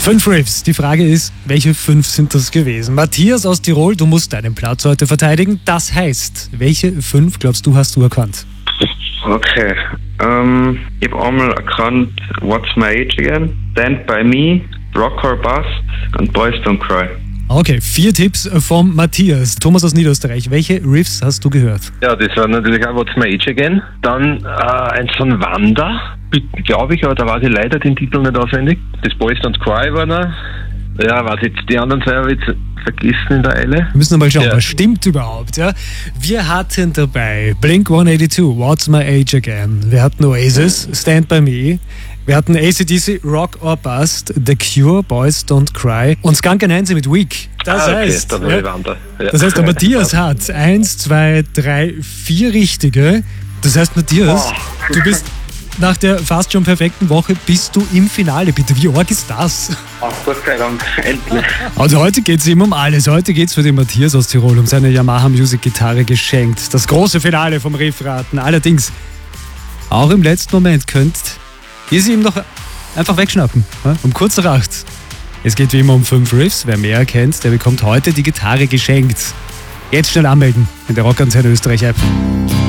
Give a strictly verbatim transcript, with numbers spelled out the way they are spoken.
Fünf Riffs. Die Frage ist, welche fünf sind das gewesen? Matthias aus Tirol, du musst deinen Platz heute verteidigen. Das heißt, welche fünf, glaubst du, hast du erkannt? Okay. Ähm, ich habe einmal erkannt What's My Age Again, Stand By Me, Rock or Bust und Boys Don't Cry. Okay, vier Tipps vom Matthias. Thomas aus Niederösterreich, welche Riffs hast du gehört? Ja, das war natürlich auch What's My Age Again. Dann äh, eins von Wanda, glaube ich, aber da weiß ich leider den Titel nicht auswendig. Das Boys Don't Cry war noch. Ja, warte, jetzt die anderen zwei habe ich jetzt vergessen in der Eile. Wir müssen mal schauen, Ja. was stimmt überhaupt. Ja? Wir hatten dabei Blink one eighty-two, What's My Age Again. Wir hatten Oasis, Stand By Me. Wir hatten A C D C, Rock or Bust, The Cure, Boys Don't Cry und Skunk Anansi mit Weak. Das Ah, okay, heißt, dann war ich Wanda. Ja. das heißt, der Matthias hat eins, zwei, drei, vier richtige. Das heißt, Matthias, du bist nach der fast schon perfekten Woche bist du im Finale. Bitte, wie arg ist das? Ach, Gott sei Dank, endlich. Also heute geht es ihm um alles. Heute geht es für den Matthias aus Tirol um seine Yamaha Music Gitarre geschenkt. Das große Finale vom Riffraten. Allerdings, auch im letzten Moment könnt ihr sie ihm noch einfach wegschnappen. Ja? Um kurz nach acht. Es geht wie immer um fünf Riffs. Wer mehr kennt, der bekommt heute die Gitarre geschenkt. Jetzt schnell anmelden in der Rockantenne Österreich App.